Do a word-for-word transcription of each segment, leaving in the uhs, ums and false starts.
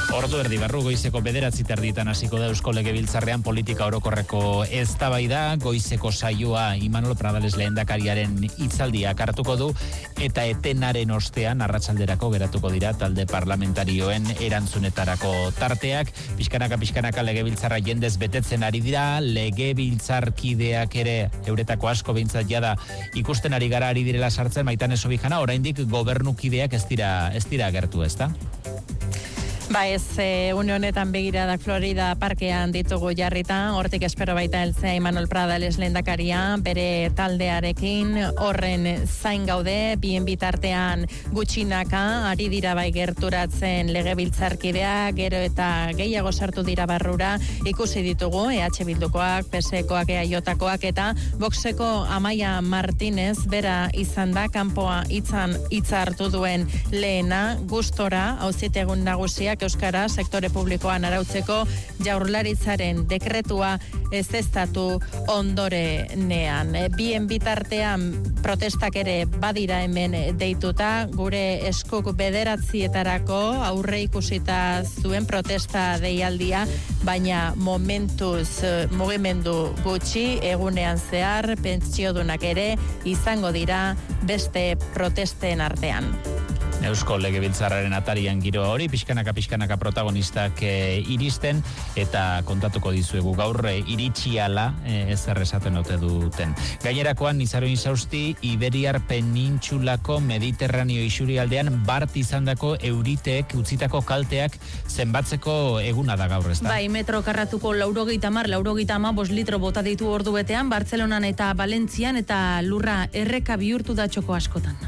Ordu erdi barru goizeko bederatzi terditan hasiko da Eusko Legebiltzarrean politika orokorreko eztabaida. Goizeko saioa Imanol Pradales lehendakariaren hitzaldiak hartuko du eta etenaren ostean arratsalderako geratuko dira talde parlamentarioen erantzunetarako tarteak. Pixkanaka pixkanaka Legebiltzarra jendez betetzen ari dira, legebiltzarkideak ere euretako asko behintzat jada ikusten ari gara ari direla sartzen. Maitane Sobijana, oraindik gobernukideak ez dira ez dira agertu, ezta? Ba ez, e, une honetan begiradak Florida parkean ditugu jarrita, hortik espero baita heltzea Imanol Pradales lehendakaria, bere taldearekin, horren zain gaude, bien bitartean gutxinaka, ari dira bai gerturatzen legebiltzarkidea, gero eta gehiago sartu dira barrura, ikusi ditugu, E H Bildukoak, P S Ekoak, E A Jotakoak eta Voxeko Amaia Martinez, bera izan da, kanpoa hitzan hitza hartu duen lehena, gustora, auzitegun nagusiak Euskara sektore publikoan arautzeko Jaurlaritzaren dekretua ezeztatu ondorenean. Bien bitartean protestak ere badira hemen deituta, gure eskuk bederatzietarako aurre ikusita zuen protesta deialdia, baina momentuz mugimendu gutxi egunean zehar pentsiodunak ere izango dira beste protesten artean. Eusko Legebiltzarraren atarian giroa hori, pixkanaka pixkanaka protagonistak e, iristen, eta kontatuko dizuegu gaur e, iritsiala e, ezer esaten ote duten. Gainerakoan, Izaro Insausti, Iberiar Penintxulako Mediterraneo isurialdean bart izandako euriteek utzitako kalteak zenbatzeko eguna da gaur, ez da? Bai, metro karratuko laurogeita mar, laurogeita ama, bos litro bota ditu ordu betean, Bartzelonan eta Valentzian, eta lurra erreka bihurtu da txoko askotan.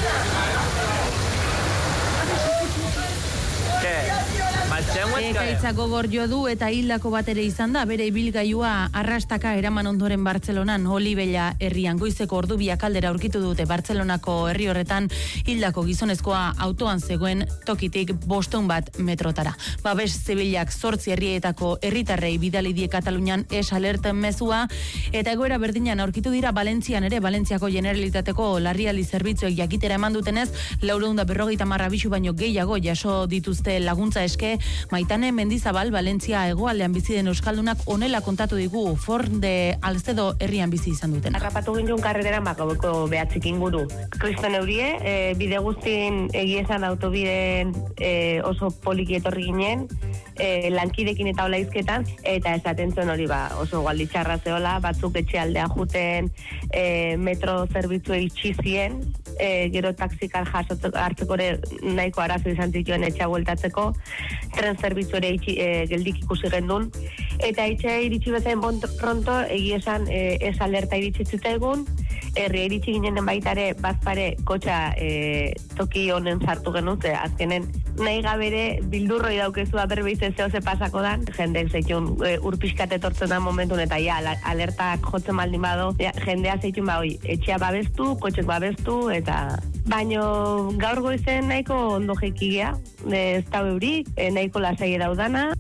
Ekaitza gogor jo du eta hildako bat ere izan da, bere ibilgailua arrastaka eraman ondoren Bartzelonan, Olibella herrian. Goizeko ordu biak aldera aurkitu dute Bartzelonako herri horretan hildako gizonezkoa autoan zegoen tokitik bosteun bat metrotara. Babes zibilak zortzi herrietako herritarrei bidali die Katalunian es alerten mezua, eta egoera berdinan aurkitu dira Valentzian ere. Valentziako Generalitateko larrialdi zerbitzuek jakitera eman dutenez, laurehun eta berrogeita hamar abisu baino gehiago jaso dituzte laguntza eske. Maitane Mendizabal, Valentzia hegoaldean bizi den euskaldunak honela kontatu digu Forn de Alcedo herrian bizi izan duten. Harrapatu ginduen karreteran bakaboko behatzik inguru. Kriston eurie, e, bide guztin egiezan autobideen e, oso poliki etorri ginen, e, lankidekin eta hola izketan, eta esaten zuen hori ba, oso gualditxarra zehola, batzuk etxe aldea juten, e, metro zerbitzu itxizien, e, gero taxikar jasotzeko hartzeko ere nahiko arazo izan zituen etxea bueltatzeko, tren zerbitzu ere itxi, e, geldik ikusi gendun, eta etxe iritsi bezain pronto, egia esan e, ez alerta iritsi zitzaigun, herri iritsi ginen baitare bazpare kotxa e, toki honen sartu genuen, ze azkenen nahi gabere bildurroi daukezua berbeiz zeo ze pasako dan, jendek zeitun e, urpiskat etortzen da momentun, eta ja, alertak jotzen baldin bado, ja, jendea zeitun ba, oi, etxea babestu, kotxek babestu, eta baino gaur goizen nahiko ondo jekigea, ez da eurik, e, nahiko lasai daudana.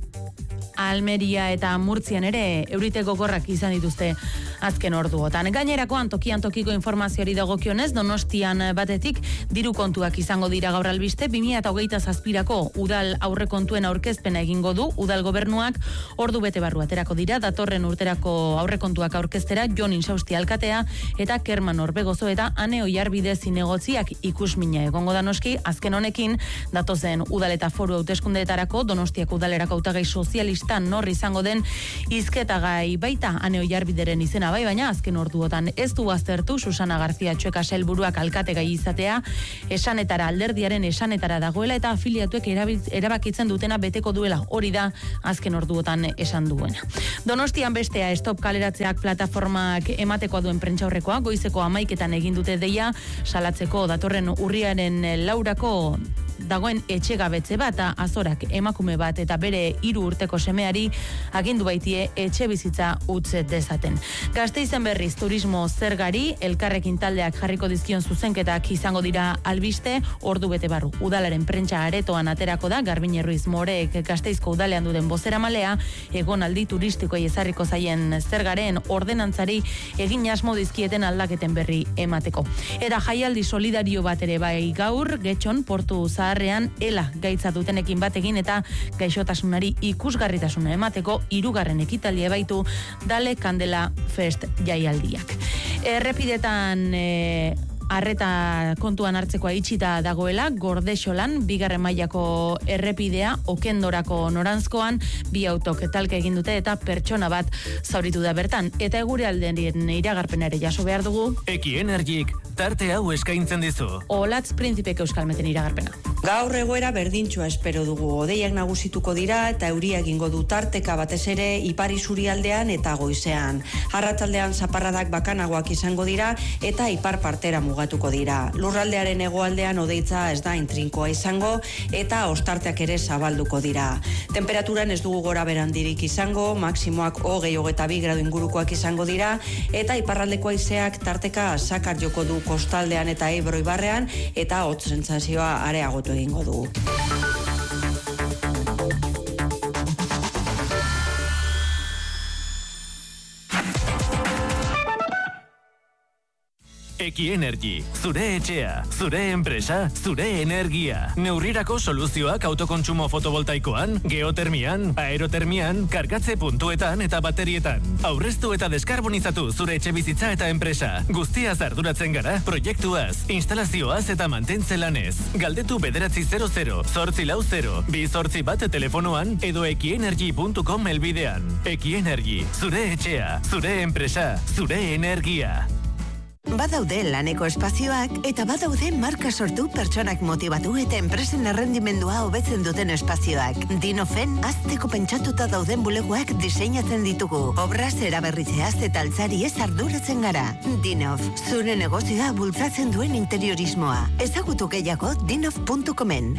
Almeria eta Murtzian ere eurite gogorrak izan dituzte azken orduotan. Gainerakoan tokian tokiko informazioari dagokionez, Donostian batetik diru kontuak izango dira gaur albiste, bi mila hogeita zazpirako udal aurrekontuen aurkezpena egingo du, udal gobernuak ordu bete barru aterako dira, datorren urterako aurrekontuak aurkeztera Jon Insausti alkatea eta Kerman Orbegozo eta Ane Oiarbide zinegotziak ikusmina egongo da noski. Azken honekin datozen udal eta foru hauteskundeetarako Donostiako udalerako hautagai sozialista nor izango den hizketagai baita Ane Oiarbideren izena bai, baina azken orduotan ez du aztertu Susana García Txueka sailburuak alkategai izatea, esanetara alderdiaren esanetara dagoela eta afiliatuek erabakitzen dutena beteko duela, hori da azken orduotan esan duena. Donostian bestea stop kaleratzeak plataformak ematekoa duen prentsaurrekoa, goizeko hamaiketan egin dute deia salatzeko datorren urriaren laurako dagoen etxegabetze bat, azorak emakume bat eta bere hiru urteko semeari agindu baitie etxe bizitza utz dezaten. Gasteizen berriz turismo zergari, elkarrekin taldeak jarriko dizkion zuzenketak izango dira albiste, ordu bete barru. Udalaren prentsa aretoan aterako da, Garbine Ruiz Moreek Gasteizko udalean duden bozeramalea, egonaldi turistikoei ezarriko zaien zergaren ordenantzari egin asmo dizkieten aldaketen berri emateko. Eta jaialdi solidario bat ere bai gaur, Getxon, Portu Zahar zaharrean ela gaitza dutenekin batekin eta gaixotasunari ikusgarritasuna emateko hirugarren ekitaldia baitu Dale Kandela Fest jaialdiak. Errepidetan e, arreta kontuan hartzekoa itxita dagoela, Gordexolan, bigarren mailako errepidea, Okendorako noranzkoan, bi autok talka egin dute eta pertsona bat zauritu da bertan. Eta egure alden iragarpena ere jaso behar dugu. Eki Energik tarte hau eskaintzen dizu. Olatz Printzipek Euskalmeten iragarpena. Gaur egoera berdintxoa espero dugu. Odeiak nagusituko dira eta euria egingo du tarteka batez ere ipar isurialdean eta goizean. Arratsaldean zaparradak bakanagoak izango dira eta ipar partera mugatuko dira. Lurraldearen hegoaldean odeitza ez da intrinkoa izango eta ostarteak ere zabalduko dira. Temperaturan ez dugu gora berandirik izango, maksimoak hogei hogeita bi gradu ingurukoak izango dira eta iparraldeko haizeak tarteka sakar joko du kostaldean eta Ebro ibarrean eta hotz sentsazioa areagotu egingo du. Eki Energy, zure etxea, zure enpresa, zure energia. Neurrirako soluzioak autokontsumo fotovoltaikoan, geotermian, aerotermian, kargatze puntuetan eta baterietan. Aurreztu eta deskarbonizatu zure etxe bizitza eta enpresa. Guztiaz arduratzen gara, proiektuaz, instalazioaz eta mantentze lanez. Galdetu bederatzi zero zero, zortzi lau zero, bi zortzi bat telefonoan edo ekienergy puntu com elbidean. Eki Energy, zure etxea, zure enpresa, zure energia. Badaude laneko espazioak eta badaude marka sortu pertsonak motibatu eta enpresen errendimendua hobetzen duten espazioak. Dinofen azteko pentsatuta dauden bulegoak diseinatzen ditugu. Obraz eraberritzeaz eta altzari ez arduratzen gara. Dinof, zure negozioa bultzatzen duen interiorismoa. Ezagutu gehiago dinof puntu comen.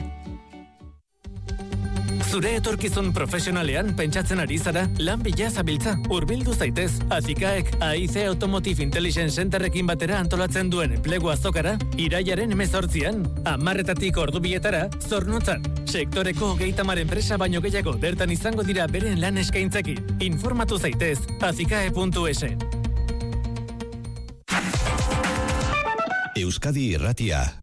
Zure etorkizun profesionalean pentsatzen ari zara, lan bila zabiltza, hurbildu zaitez. Azikaek A I C Automotive Intelligence Centerrekin batera antolatzen duen enplegu azokara, irailaren hemezortzian, hamarretatik ordubietara, Zornotzan. Sektoreko hogeita hamar enpresa baino gehiago bertan izango dira beren lan eskaintzekin. Informatu zaitez, azikae puntu es. Euskadi Irratia.